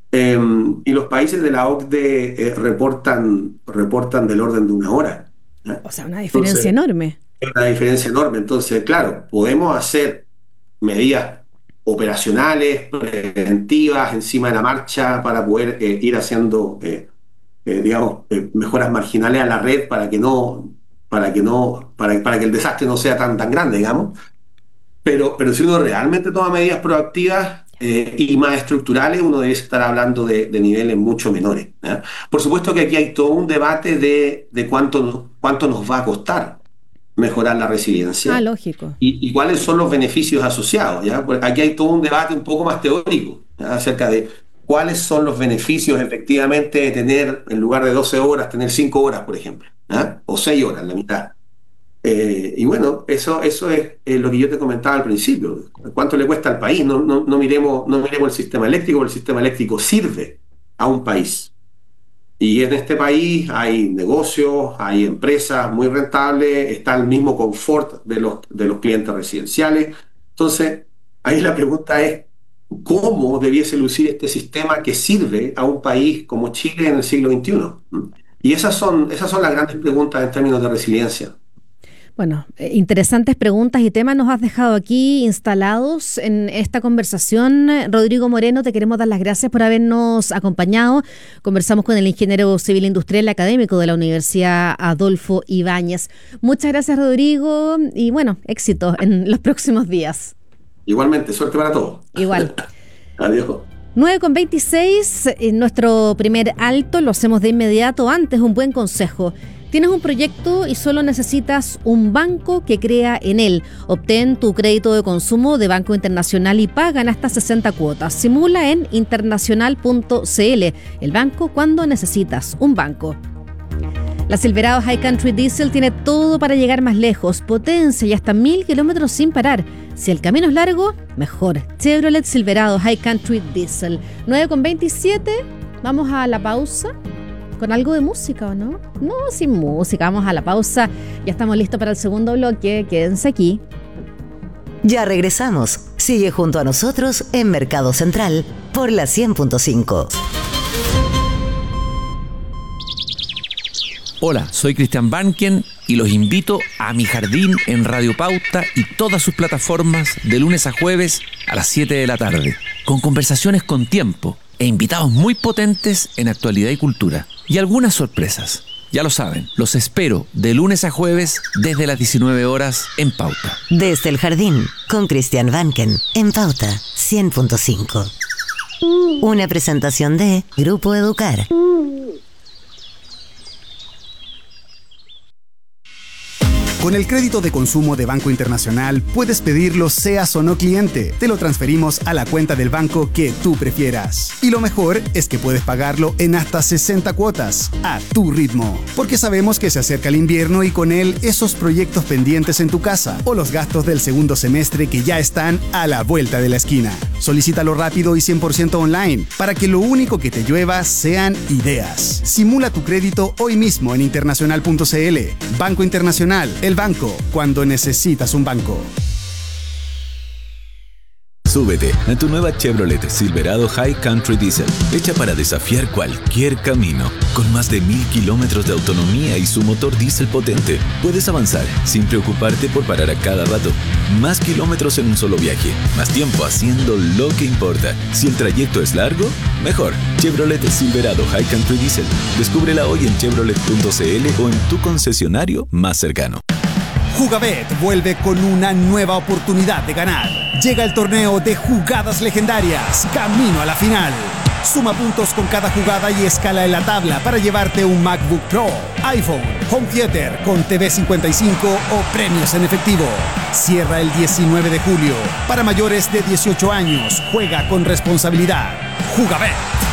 Y los países de la OCDE reportan del orden de una hora. ¿Ya? O sea, una diferencia Entonces, enorme. es una diferencia enorme. Entonces, claro, podemos hacer medidas operacionales, preventivas, encima de la marcha, para poder ir haciendo, digamos, mejoras marginales a la red para que el desastre no sea tan grande, digamos. Pero si uno realmente toma medidas proactivas y más estructurales, uno debe estar hablando de niveles mucho menores. ¿Ya? Por supuesto que aquí hay todo un debate de cuánto nos va a costar mejorar la Ah, resiliencia lógico. y cuáles son los beneficios asociados. ¿Ya? Porque aquí hay todo un debate un poco más teórico, ¿ya? Acerca de cuáles son los beneficios efectivamente de tener, en lugar de 12 horas, tener 5 horas, por ejemplo, ¿ya? O 6 horas, la mitad. Y bueno, eso es lo que yo te comentaba al principio. ¿Cuánto le cuesta al país? No miremos el sistema eléctrico, porque el sistema eléctrico sirve a un país. Y en este país hay negocios, hay empresas muy rentables, está el mismo confort de los clientes residenciales. Entonces, ahí la pregunta es, ¿cómo debiese lucir este sistema que sirve a un país como Chile en el siglo XXI? Y esas son las grandes preguntas en términos de resiliencia. Bueno, interesantes preguntas y temas nos has dejado aquí instalados en esta conversación. Rodrigo Moreno, te queremos dar las gracias por habernos acompañado. Conversamos con el ingeniero civil industrial académico de la Universidad Adolfo Ibáñez. Muchas gracias, Rodrigo, y bueno, éxito en los próximos días. Igualmente, suerte para todos. Igual. Adiós. 9:26, en nuestro primer alto, lo hacemos de inmediato. Antes, un buen consejo. Tienes un proyecto y solo necesitas un banco que crea en él. Obtén tu crédito de consumo de Banco Internacional y pagan hasta 60 cuotas. Simula en internacional.cl. El banco cuando necesitas un banco. La Silverado High Country Diesel tiene todo para llegar más lejos, potencia y hasta 1000 kilómetros sin parar. Si el camino es largo, mejor. Chevrolet Silverado High Country Diesel. 9:27, vamos a la pausa. ¿Con algo de música o no? No, sin música. Vamos a la pausa. Ya estamos listos para el segundo bloque. Quédense aquí. Ya regresamos. Sigue junto a nosotros en Mercado Central por la 100.5. Hola, soy Cristian Banken y los invito a Mi Jardín en Radio Pauta y todas sus plataformas de lunes a jueves a las 7 de la tarde, con conversaciones con tiempo e invitados muy potentes en actualidad y cultura. Y algunas sorpresas. Ya lo saben, los espero de lunes a jueves desde las 19 horas en Pauta. Desde el Jardín, con Cristian Banken, en Pauta 100.5. Una presentación de Grupo Educar. Con el crédito de consumo de Banco Internacional puedes pedirlo seas o no cliente. Te lo transferimos a la cuenta del banco que tú prefieras. Y lo mejor es que puedes pagarlo en hasta 60 cuotas, a tu ritmo. Porque sabemos que se acerca el invierno y con él esos proyectos pendientes en tu casa o los gastos del segundo semestre que ya están a la vuelta de la esquina. Solicítalo rápido y 100% online para que lo único que te llueva sean ideas. Simula tu crédito hoy mismo en internacional.cl. Banco Internacional, el banco cuando necesitas un banco. Súbete a tu nueva Chevrolet Silverado High Country Diesel, hecha para desafiar cualquier camino. Con más de 1000 kilómetros de autonomía y su motor diésel potente, puedes avanzar sin preocuparte por parar a cada rato. Más kilómetros en un solo viaje, más tiempo haciendo lo que importa. Si el trayecto es largo, mejor. Chevrolet Silverado High Country Diesel. Descúbrela hoy en chevrolet.cl o en tu concesionario más cercano. Jugabet vuelve con una nueva oportunidad de ganar. Llega el torneo de jugadas legendarias, camino a la final. Suma puntos con cada jugada y escala en la tabla para llevarte un MacBook Pro, iPhone, Home Theater con TV 55 o premios en efectivo. Cierra el 19 de julio. Para mayores de 18 años, juega con responsabilidad. Jugabet.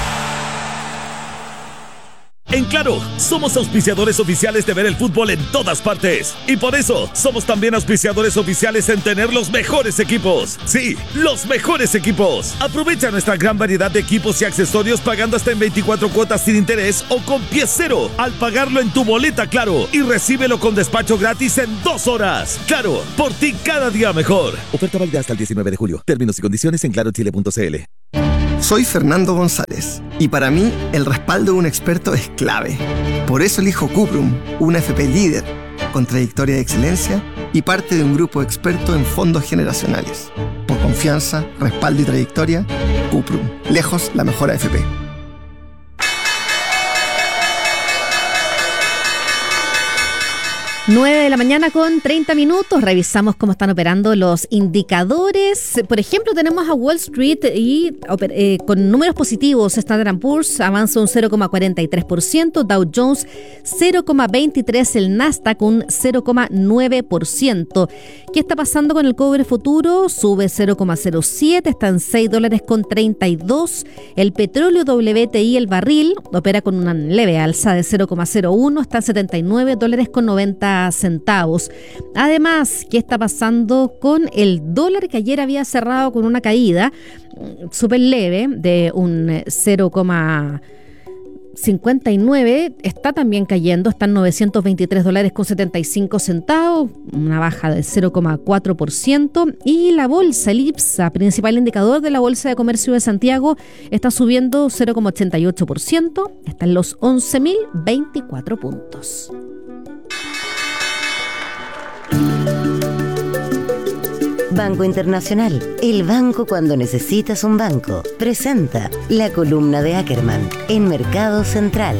En Claro, somos auspiciadores oficiales de ver el fútbol en todas partes. Y por eso, somos también auspiciadores oficiales en tener los mejores equipos. Sí, los mejores equipos. Aprovecha nuestra gran variedad de equipos y accesorios pagando hasta en 24 cuotas sin interés o con pie cero al pagarlo en tu boleta Claro. Y recíbelo con despacho gratis en 2 horas. Claro, por ti cada día mejor. Oferta válida hasta el 19 de julio. Términos y condiciones en clarochile.cl. Soy Fernando González Y para mí, el respaldo de un experto es clave. Por eso elijo Cuprum, una FP líder, con trayectoria de excelencia y parte de un grupo experto en fondos generacionales. Por confianza, respaldo y trayectoria, Cuprum. Lejos la mejor AFP. 9 de la mañana con 30 minutos. Revisamos cómo están operando los indicadores. Por ejemplo, tenemos a Wall Street y con números positivos. Standard & Poor's avanza un 0,43%, Dow Jones 0,23%, el Nasdaq un 0,9%. ¿Qué está pasando con el cobre futuro? Sube 0,07%, está en $6.32. El petróleo WTI, el barril, opera con una leve alza de 0,01%, está en $79.90 centavos. Además, ¿qué está pasando con el dólar, que ayer había cerrado con una caída súper leve de un 0,59? Está también cayendo, está en $923.75, una baja del 0,4%. Y la bolsa, el IPSA, principal indicador de la Bolsa de Comercio de Santiago, está subiendo 0,88%, está en los 11.024 puntos. Banco Internacional, el banco cuando necesitas un banco, presenta la columna de Ackerman en Mercado Central.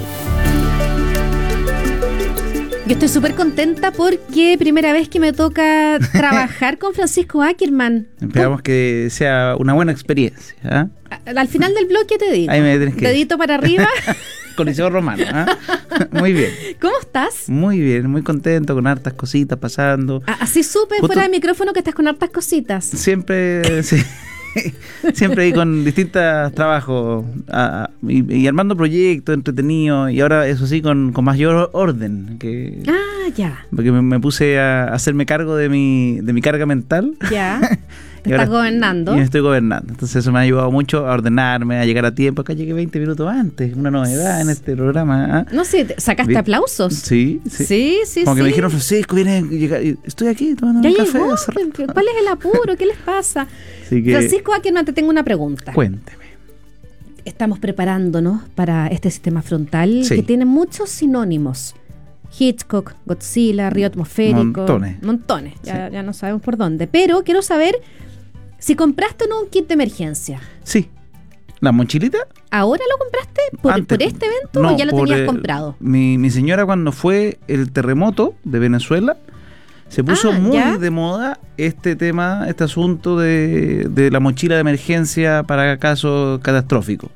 Yo estoy súper contenta porque primera vez que me toca trabajar con Francisco Ackerman. Esperamos que sea una buena experiencia, ¿eh? Al final del bloque te digo. Ahí me tienes que dedito para arriba. Coliseo romano, ¿eh? Muy bien. ¿Cómo estás? Muy bien, muy contento, con hartas cositas pasando. Así supe fuera del micrófono que estás con hartas cositas. Siempre, sí. Siempre ahí con distintos trabajos y armando proyectos entretenidos, y ahora eso sí con mayor orden ya, porque me puse a hacerme cargo de mi carga mental. Ya. Te estás gobernando. Y me estoy gobernando. Entonces eso me ha ayudado mucho a ordenarme, a llegar a tiempo. Acá llegué 20 minutos antes, una novedad en este programa, ¿eh? No sé, ¿sacaste aplausos? Sí. Como que me dijeron, Francisco, viene a llegar. Estoy aquí tomando un café. ¿Cuál es el apuro? ¿Qué les pasa? Francisco Ackerman, te tengo una pregunta. Cuénteme. Estamos preparándonos para este sistema frontal que tiene muchos sinónimos. Hitchcock, Godzilla, río atmosférico. Montones. Ya no sabemos por dónde. Pero quiero saber si compraste o no un kit de emergencia. Sí. ¿La mochilita? ¿Ahora lo compraste por este evento o ya lo tenías comprado? Mi señora, cuando fue el terremoto de Venezuela, se puso muy de moda este asunto de la mochila de emergencia para casos catastróficos.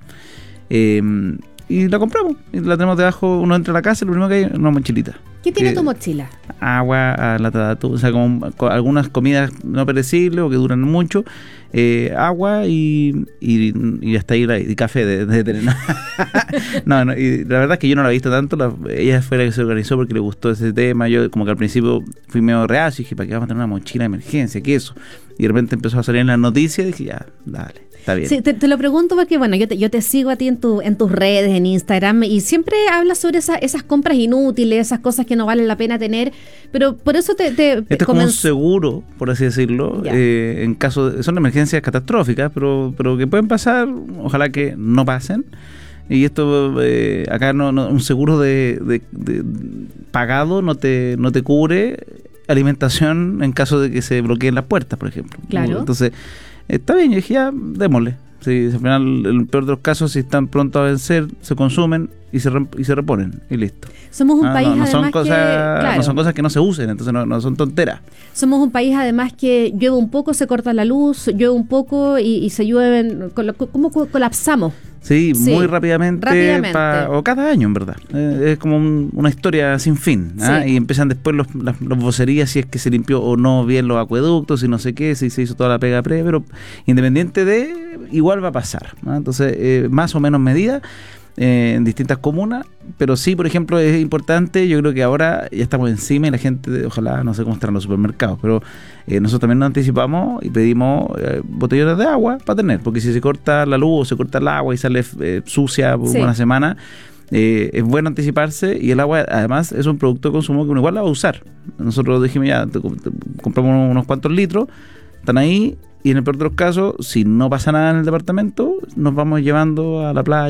Y la compramos, y la tenemos debajo. Uno entra a la casa y lo primero que hay es una mochilita. ¿Qué tiene tu mochila? Agua, lata de atún, o sea, como algunas comidas no perecibles o que duran mucho, agua y hasta ahí y café de tener. No, y la verdad es que yo no la he visto tanto. Ella fue la que se organizó porque le gustó ese tema. Yo como que al principio fui medio reacio y dije, ¿para qué vamos a tener una mochila de emergencia? ¿Qué es eso? Y de repente empezó a salir en las noticias y dije, ya, dale. Está bien. Sí, te lo pregunto porque, bueno, yo te sigo a ti en tus redes, en Instagram, y siempre hablas sobre esas compras inútiles, esas cosas que no valen la pena tener, pero por eso Esto es como un seguro, por así decirlo, en caso son emergencias catastróficas, pero que pueden pasar, ojalá que no pasen. Y esto, acá un seguro de pagado no te cubre alimentación en caso de que se bloqueen las puertas, por ejemplo. Claro. Entonces, está bien, yo dije, ya, démosle. Si al final, en el peor de los casos, si están prontos a vencer, se consumen y se reponen, y listo. Somos un país, no además, son cosas, no son cosas que no se usen, entonces no son tonteras. Somos un país, además, que llueve un poco, se corta la luz, llueve un poco y se llueven. ¿Cómo colapsamos? Sí, muy rápidamente. O cada año, en verdad. Es como una historia sin fin. Y empiezan después los vocerías, si es que se limpió o no bien los acueductos, y no sé qué, si se hizo toda la pega pero independiente igual va a pasar, ¿no? Entonces, más o menos medidas en distintas comunas, pero sí, por ejemplo, es importante. Yo creo que ahora ya estamos encima y la gente, ojalá, no sé cómo estarán los supermercados, pero nosotros también nos anticipamos y pedimos botellones de agua para tener, porque si se corta la luz o se corta el agua y sale sucia por una semana, es bueno anticiparse. Y el agua, además, es un producto de consumo que uno igual la va a usar. Nosotros dijimos, ya, compramos unos cuantos litros, están ahí. Y en el peor de los casos, si no pasa nada en el departamento, nos vamos llevando a la playa